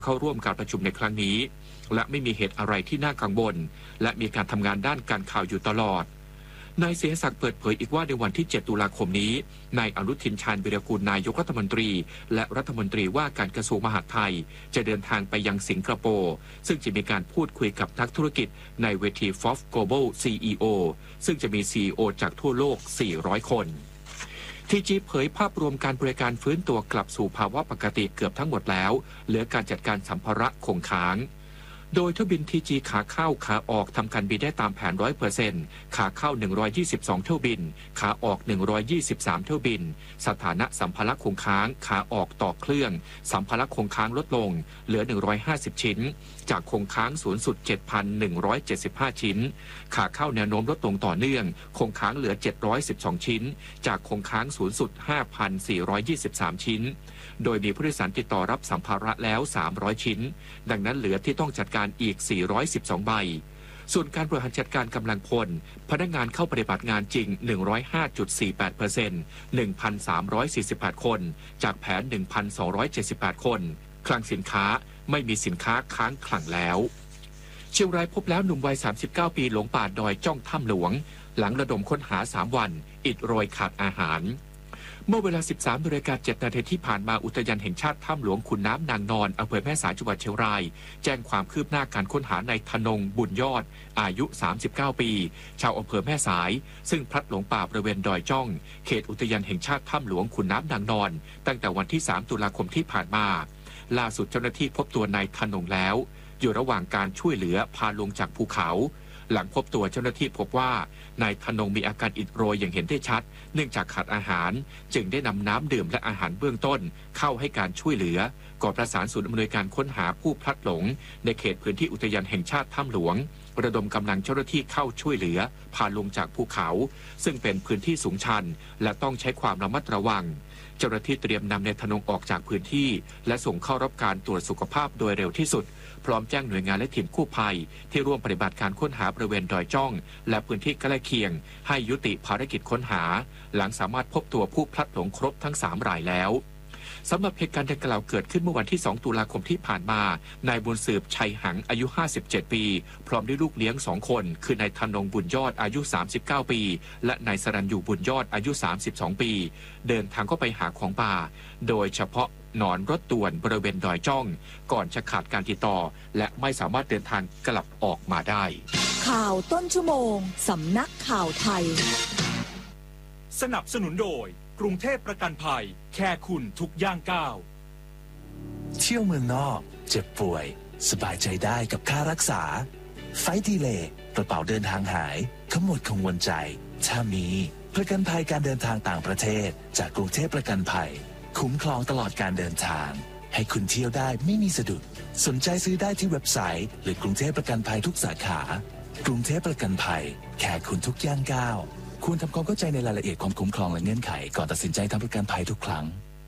เข้าร่วมการประชุมในครั้งนี้และไม่มีเหตุอะไรที่น่ากังวลและมีการทำงานด้านการข่าวอยู่ตลอดนายเสศักดิ์เปิดเผยอีกว่าในวันที่ 7 ตุลาคมนี้นายอนุทินชาญวิรากูลนายกรัฐมนตรีและรัฐมนตรีว่าการกระทรวงมหาดไทยจะเดินทางไปยังสิงคโปร์ซึ่งจะมีการพูดคุยกับนักธุรกิจในเวที FOF Global CEO ซึ่งจะมี CEO จากทั่วโลก 400 คนทีจีเผยภาพรวมการบริการฟื้นตัวกลับสู่ภาวะปกติเกือบทั้งหมดแล้วเหลือการจัดการสัมภาระคงค้างโดยเที่ยวบินทีจีขาเข้าขาออกทำการบินได้ตามแผน 100% ขาเข้า122เที่ยวบินขาออก123เที่ยวบินสถานะสัมภาระคงค้างขาออกต่อเครื่องสัมภาระคงค้างลดลงเหลือ150ชิ้นจากคงค้างสูงสุด 7,175 ชิ้นขาเข้าแนวโน้มลดลงต่อเนื่องคงค้างเหลือ712ชิ้นจากคงค้างสูงสุด 5,423 ชิ้นโดยมีผู้โดยสารติดต่อรับสัมภาระแล้ว300ชิ้นดังนั้นเหลือที่ต้องจัดการอีก412ใบส่วนการบริหารจัดการกำลังพลพนักงานเข้าปฏิบัติงานจริง 105.48% 1,348 คนจากแผน 1,278 คนคลังสินค้าไม่มีสินค้าค้างคลังแล้วเชียงรายพบแล้วหนุ่มวัย39ปีหลงป่าดอยจ้องถ้ำหลวงหลังระดมค้นหา3วันอิดโรยขาดอาหารเมื่อเวลา 13:07 น.ที่ผ่านมาอุทยานแห่งชาติถ้ำหลวงขุนน้ำนางนอนอำเภอแม่สายจังหวัดเชียงรายแจ้งความคืบหน้าการค้นหานายธนงบุญยอดอายุ39ปีชาวอำเภอแม่สายซึ่งพลัดหลงป่าบริเวณดอยจ้องเขตอุทยานแห่งชาติถ้ำหลวงขุนน้ำนางนอนตั้งแต่วันที่3 ตุลาคมที่ผ่านมาล่าสุดเจ้าหน้าที่พบตัวนายธนงแล้วอยู่ระหว่างการช่วยเหลือพาลงจากภูเขาหลังพบตัวเจ้าหน้าที่พบว่านายธนงมีอาการอิดโรยอย่างเห็นได้ชัดเนื่องจากขาดอาหารจึงได้นำน้ำดื่มและอาหารเบื้องต้นเข้าให้การช่วยเหลือก่อนประสานศูนย์อำนวยการค้นหาผู้พลัดหลงในเขตพื้นที่อุทยานแห่งชาติถ้ำหลวงระดมกำลังเจ้าหน้าที่เข้าช่วยเหลือพาลงจากภูเขาซึ่งเป็นพื้นที่สูงชันและต้องใช้ความระมัดระวังเจ้าหน้าที่เตรียมนำนายธนงออกจากพื้นที่และส่งเข้ารับการตรวจสุขภาพโดยเร็วที่สุดพร้อมแจ้งหน่วยงานและทีมกู้ภัยที่ร่วมปฏิบัติการค้นหาบริเวณดอยจ้องและพื้นที่ใกล้เคียงให้ยุติภารกิจค้นหาหลังสามารถพบตัวผู้พลัดหลงครบทั้ง3รายแล้วสำหรับเหตุการณ์ดังกล่าวเกิดขึ้นเมื่อวันที่2 ตุลาคมที่ผ่านมานายบุญสืบชัยหังอายุ57ปีพร้อมด้วยลูกเลี้ยง2คนคือนายธนงบุญยอดอายุ39ปีและนายสรัญยูบุญยอดอายุ32ปีเดินทางเข้าไปหาของป่าโดยเฉพาะหนอนรถด่วนบริเวณดอยจ้องก่อนจะขาดการติดต่อและไม่สามารถเดินทางกลับออกมาได้ข่าวต้นชั่วโมงสำนักข่าวไทยสนับสนุนโดยกรุงเทพประกันภัยแค่คุณทุกย่างก้าวเที่ยวเมืองนอกเจ็บป่วยสบายใจได้กับค่ารักษาไฟดีเลย์กระเป๋าเดินทางหายขมวดกังวลใจถ้ามีประกันภัยการเดินทางต่างประเทศจากกรุงเทพประกันภัยคุ้มครองตลอดการเดินทางให้คุณเที่ยวได้ไม่มีสะดุดสนใจซื้อได้ที่เว็บไซต์หรือกรุงเทพประกันภัยทุกสาขากรุงเทพประกันภัยแค่คุณทุกย่างก้าวควรทำความเข้าใจในรายละเอียดความคุ้มครองและเงื่อนไขก่อนตัดสินใจทำประกันภัยทุกครั้ง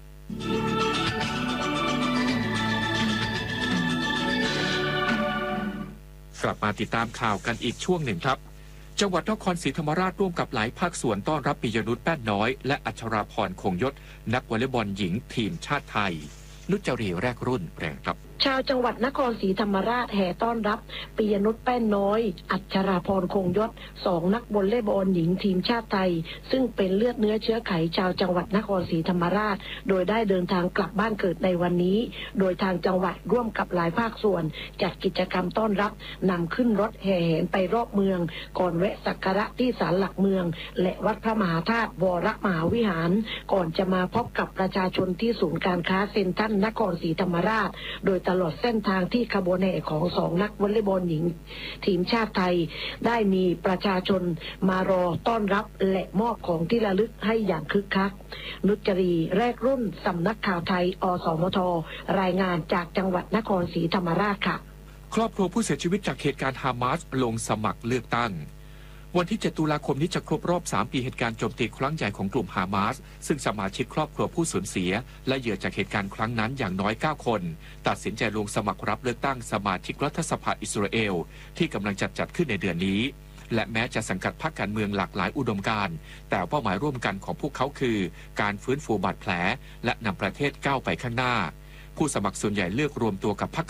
กลับมาติดตามข่าวกันอีกช่วงหนึ่งครับจังหวัดนครศรีธรรมราชร่วมกับหลายภาคส่วนต้อนรับปิยนุชแป้นน้อยและอัชราพรคงยศนักวอลเลย์บอลหญิงทีมชาติไทยนุชจรีแรกรุ่นแรงครับชาวจังหวัดนครศรีธรรมราชแห่ต้อนรับปิยนุชแป้นน้อยอัชราพรคงยศ2นักวอลเลย์บอลหญิงทีมชาติไทยซึ่งเป็นเลือดเนื้อเชื้อไขชาวจังหวัดนครศรีธรรมราชโดยได้เดินทางกลับบ้านเกิดในวันนี้โดยทางจังหวัดร่วมกับหลายภาคส่วนจัดกิจกรรมต้อนรับนำขึ้นรถแห่แหนไปรอบเมืองก่อนแวะสักการะที่ศาลหลักเมืองและวัดพระมหาธาตุวรมหาวิหารก่อนจะมาพบกับประชาชนที่ศูนย์การค้าเซ็นทรัลนครศรีธรรมราชโดยตลอดเส้นทางที่ขบวนแห่ของ2นักวอลเลย์บอลหญิงทีมชาติไทยได้มีประชาชนมารอต้อนรับและมอบของที่ระลึกให้อย่างคึกคักนุชจรีแรกรุ่นสำนักข่าวไทยอสมทรายงานจากจังหวัดนครศรีธรรมราชค่ะครอบครัวผู้เสียชีวิตจากเหตุการณ์ฮามาสลงสมัครเลือกตั้งวันที่ 7 ตุลาคมนี้จะครบรอบ 3 ปีเหตุการณ์โจมตีครั้งใหญ่ของกลุ่มฮามาสซึ่งสมาชิกครอบครัวผู้สูญเสียและเหยื่อจากเหตุการณ์ครั้งนั้นอย่างน้อย 9 คนตัดสินใจลงสมัครรับเลือกตั้งสมาชิกรัฐสภาอิสราเอลที่กำลังจัดขึ้นในเดือนนี้และแม้จะสังกัดพรรคการเมืองหลากหลายอุดมการณ์แต่เป้าหมายร่วมกันของพวกเขาคือการฟื้นฟูบาดแผลและนำประเทศก้าวไปข้างหน้าผู้สมัครส่วนใหญ่เลือกรวมตัวกับพรรค